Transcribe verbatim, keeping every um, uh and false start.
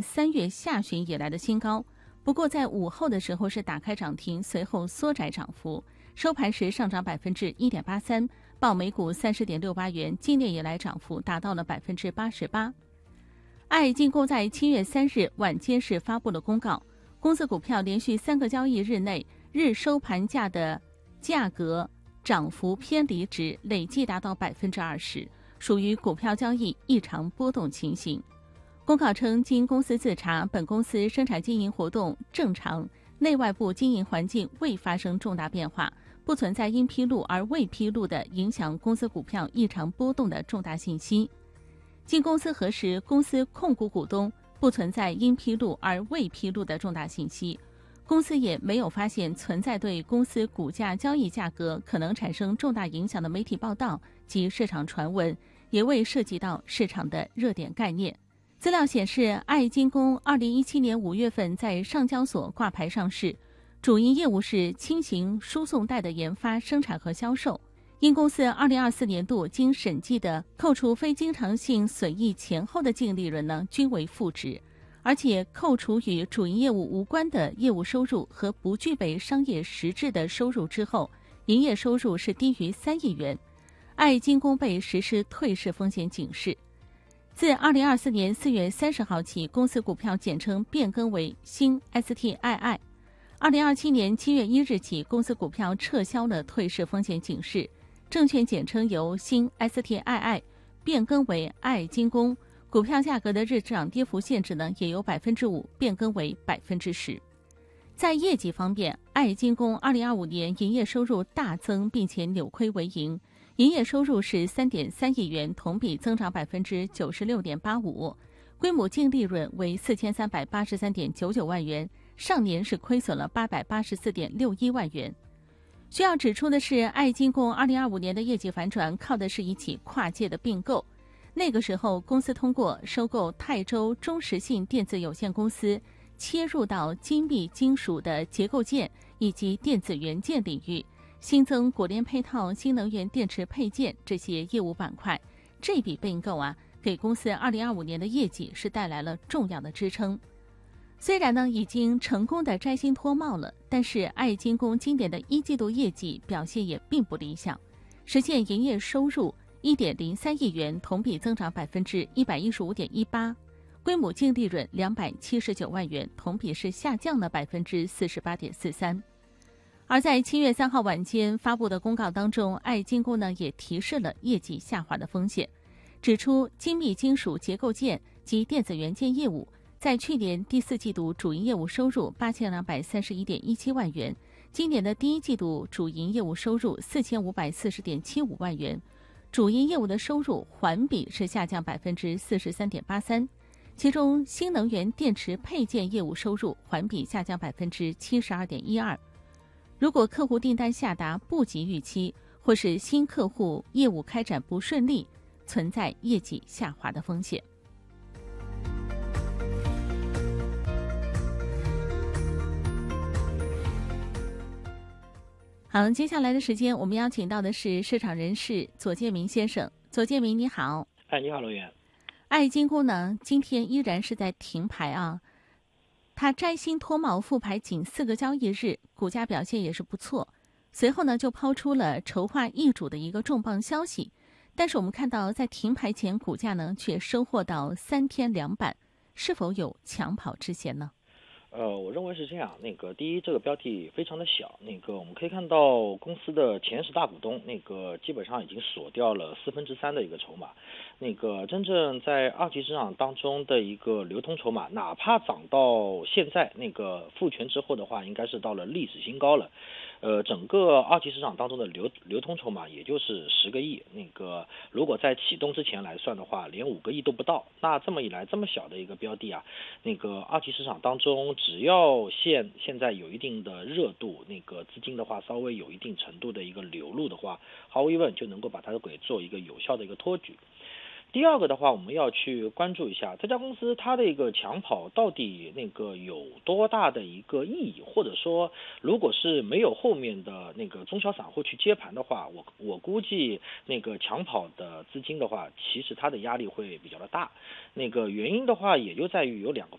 年三月下旬以来的新高。不过在午后的时候是打开涨停，随后缩窄涨幅，收盘时上涨百分之一点八三，报每股三十点六八元，今年以来涨幅达到了百分之八十八。爱金工在七月三日晚间是发布了公告，公司股票连续三个交易日内日收盘价的价格涨幅偏离值累计达到百分之二十，属于股票交易异常波动情形。公告称，经公司自查，本公司生产经营活动正常，内外部经营环境未发生重大变化，不存在因披露而未披露的影响公司股票异常波动的重大信息。经公司核实，公司控股股东不存在因披露而未披露的重大信息，公司也没有发现存在对公司股价交易价格可能产生重大影响的媒体报道及市场传闻，也未涉及到市场的热点概念。资料显示，爱金工二零一七年五月份在上交所挂牌上市，主营业务是轻型输送带的研发、生产和销售。因公司二零二四年度经审计的扣除非经常性损益前后的净利润呢，均为负值，而且扣除与主营业务无关的业务收入和不具备商业实质的收入之后，营业收入是低于三亿元。爱金工被实施退市风险警示。自二零二四年四月三十号起，公司股票简称变更为新 S T I I。二零二七年七月一日起，公司股票撤销了退市风险警示，证券简称由新 S T I I 变更为爱金工，股票价格的日涨跌幅限制呢也由百分之五变更为百分之十。在业绩方面，爱金工二零二五年营业收入大增，并且扭亏为盈。营业收入是 三点三亿元，同比增长 百分之九十六点八五， 规模净利润为 四千三百八十三点九九万元，上年是亏损了 八百八十四点六一万元。需要指出的是，爱金工二零二五年的业绩反转靠的是一起跨界的并购。那个时候，公司通过收购泰州中实信电子有限公司，切入到精密金属的结构件以及电子元件领域，新增果联配套、新能源电池配件这些业务板块。这笔并购啊，给公司二零二五年的业绩是带来了重要的支撑。虽然呢已经成功的摘星脱帽了，但是爱金工今年的一季度业绩表现也并不理想，实现营业收入一点零三亿元，同比增长百分之一百一十五点一八，规模净利润两百七十九万元，同比是下降了百分之四十八点四三。而在七月三号晚间发布的公告当中，爱金工呢也提示了业绩下滑的风险，指出精密金属结构件及电子元件业务在去年第四季度主营业务收入八千两百三十一点一七万元，今年的第一季度主营业务收入四千五百四十点七五万元，主营业务的收入环比是下降百分之四十三点八三，其中新能源电池配件业务收入环比下降百分之七十二点一二。如果客户订单下达不及预期，或是新客户业务开展不顺利，存在业绩下滑的风险。好，接下来的时间我们邀请到的是市场人士左建明先生。左建明你好。 哎，你好，罗源。 爱金工呢今天依然是在停牌啊，它摘星脱帽复牌仅四个交易日，股价表现也是不错。随后呢，就抛出了筹划易主的一个重磅消息，但是我们看到在停牌前，股价呢却收获到三天两板，是否有抢跑之嫌呢？ 呃，我认为是这样。那个，第一，这个标的非常的小。那个，我们可以看到公司的前十大股东，那个基本上已经锁掉了四分之三的一个筹码。那个，真正在二级市场当中的一个流通筹码，哪怕涨到现在，那个复权之后的话，应该是到了历史新高了。呃，整个二级市场当中的流流通筹码也就是十个亿。那个，如果在启动之前来算的话，连五个亿都不到。那这么一来，这么小的一个标的啊，那个二级市场当中，只要现现在有一定的热度，那个资金的话稍微有一定程度的一个流入的话，毫无疑问就能够把它给做一个有效的一个托举。第二个的话，我们要去关注一下这家公司它的一个抢跑到底那个有多大的一个意义，或者说，如果是没有后面的那个中小散户去接盘的话，我我估计那个抢跑的资金的话，其实它的压力会比较的大。那个原因的话，也就在于有两个